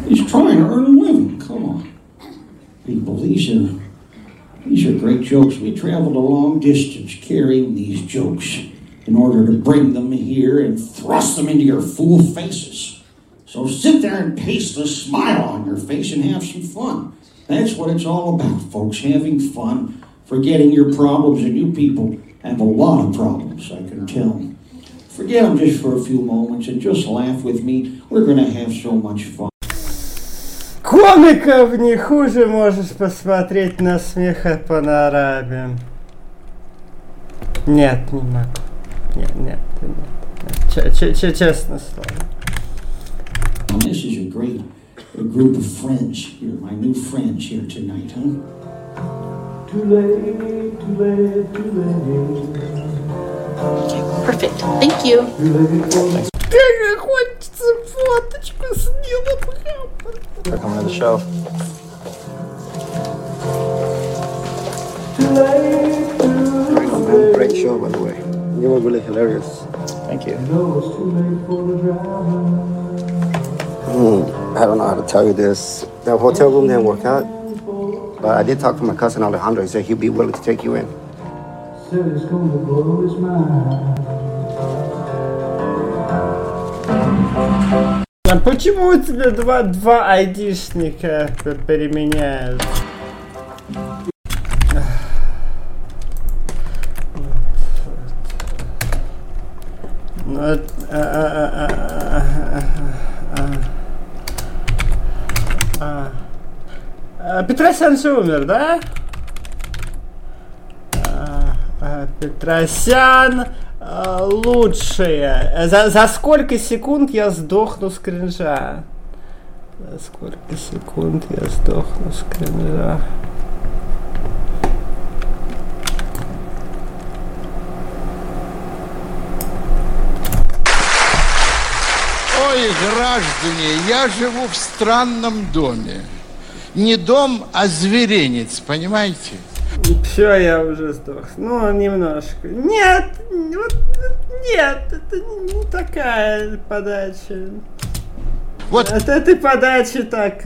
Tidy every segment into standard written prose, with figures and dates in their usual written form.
He's trying to earn a living. Come on. People, these are great jokes. We traveled a long distance carrying these jokes in order to bring them here and thrust them into your fool faces. So sit there and paste a smile on your face and have some fun. That's what it's all about, folks, having fun, forgetting your problems, and you people have a lot of problems, I can tell. Forget them just for a few moments and just laugh with me. We're going to have so much fun. Комиков не хуже можешь посмотреть на смех о панораме. Нет, не могу. Нет. Честно слово. This is a great group of friends here, my new friends here tonight, huh? Too late. Okay, perfect. Thank you. Как хочется фоточку с Нилом Хэмпом. For coming to the show. Great show, by the way. You were really hilarious. Thank you. I don't know how to tell you this. The hotel room didn't work out, but I did talk to my cousin Alejandro. He said he'd be willing to take you in. Said it's gonna blow his mind. А почему у тебя два айдишника переменяют? Петросян же умер, да? Петросян лучшие. За сколько секунд я сдохну с кринжа? За сколько секунд я сдохну с кринжа? Ой, граждане, я живу в странном доме. Не дом, а зверинец, понимаете? Все, я уже сдох. Ну, немножко. Нет, это не такая подача. Вот. От этой подачи так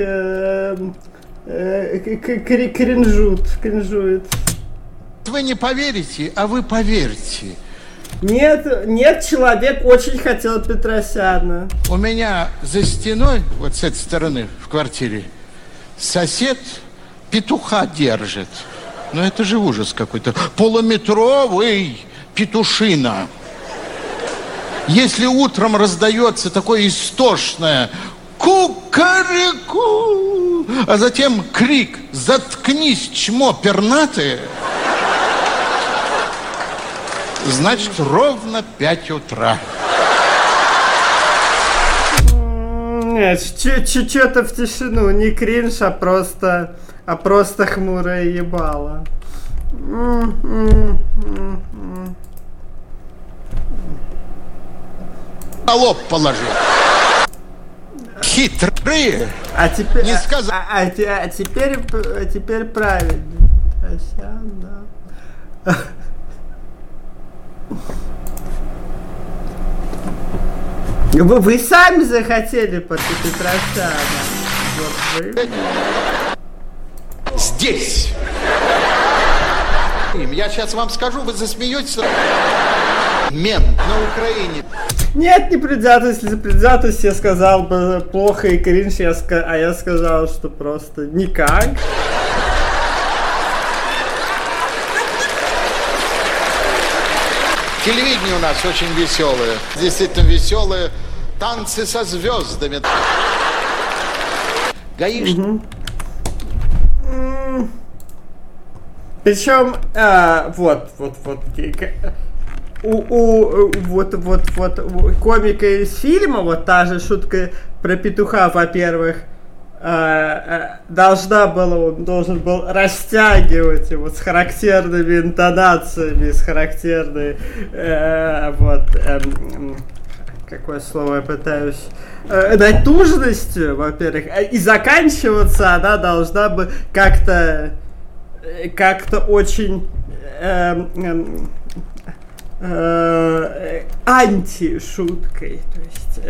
кринжует. Вы не поверите, а вы поверьте. Нет, человек очень хотел Петросяна. У меня за стеной, вот с этой стороны в квартире, сосед петуха держит. Но это же ужас какой-то. Полуметровый петушина. Если утром раздается такое истошное «ку-ка-ри-ку», а затем крик «заткнись, чмо пернатое», значит, ровно 5 утра. Нет, что-то в тишину, не кринж, а просто хмурое ебало. На лоб положил. Хитрые. А теперь, не сказал. теперь правильно. Петросян, да. Вы сами захотели под Петросяна. Вот вы. Здесь. Я сейчас вам скажу, вы засмеетесь. Мем на Украине. Нет, не предвзятость. За предвзятость я сказал бы плохо и кринж, а я сказал, что просто никак. Телевидение у нас очень веселое. Действительно веселое. Танцы со звездами. Гаишник. Причем, вот у комика из фильма, вот та же шутка про петуха, во-первых, он должен был растягивать его с характерными интонациями, с характерной, какое слово я пытаюсь, натужностью, во-первых, и заканчиваться она должна бы как-то очень антишуткой, то есть